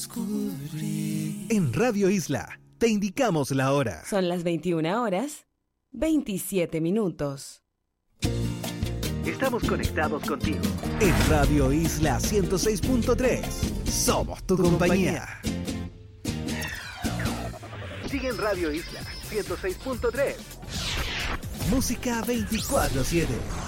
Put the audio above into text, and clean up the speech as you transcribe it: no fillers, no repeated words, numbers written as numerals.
En Radio Isla te indicamos la hora. Son las 21 horas, 27 minutos. Estamos conectados contigo. En Radio Isla 106.3. Somos tu compañía. Sigue en Radio Isla 106.3. Música 24/7.